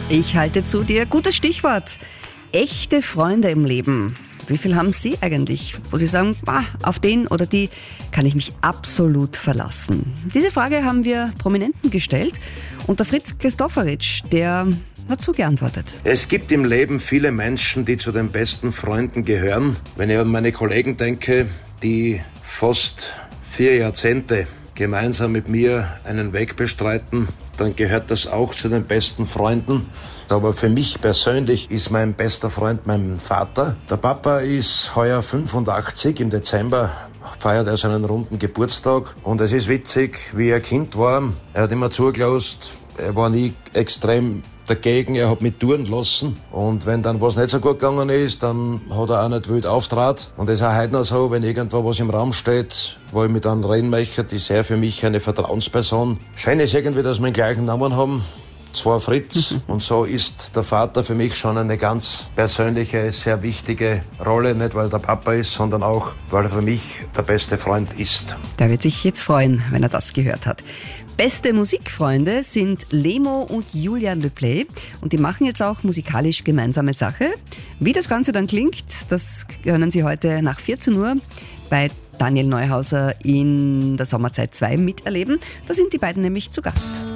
Ich halte zu dir. Gutes Stichwort. Echte Freunde im Leben. Wie viel haben Sie eigentlich, wo Sie sagen, auf den oder die kann ich mich absolut verlassen? Diese Frage haben wir Prominenten gestellt und der Fritz Christofferitsch, der hat so geantwortet. Es gibt im Leben viele Menschen, die zu den besten Freunden gehören. Wenn ich an meine Kollegen denke, die fast 4 Jahrzehnte gemeinsam mit mir einen Weg bestreiten, dann gehört das auch zu den besten Freunden. Aber für mich persönlich ist mein bester Freund mein Vater. Der Papa ist heuer 85, im Dezember feiert er seinen runden Geburtstag. Und es ist witzig, wie er Kind war. Er hat immer zugelassen, er war nie extrem dagegen, er hat mich touren lassen. Und wenn dann was nicht so gut gegangen ist, dann hat er auch nicht wild auftrat. Und es ist auch heute noch so, wenn irgendwo was im Raum steht, wo ich mich dann reden möchte, ist er für mich eine Vertrauensperson. Schön ist irgendwie, dass wir den gleichen Namen haben. Zwar Fritz. Und so ist der Vater für mich schon eine ganz persönliche, sehr wichtige Rolle. Nicht, weil er der Papa ist, sondern auch, weil er für mich der beste Freund ist. Der wird sich jetzt freuen, wenn er das gehört hat. Beste Musikfreunde sind Lemo und Julian Le Play und die machen jetzt auch musikalisch gemeinsame Sache. Wie das Ganze dann klingt, das können Sie heute nach 14 Uhr bei Daniel Neuhauser in der Sommerzeit 2 miterleben. Da sind die beiden nämlich zu Gast.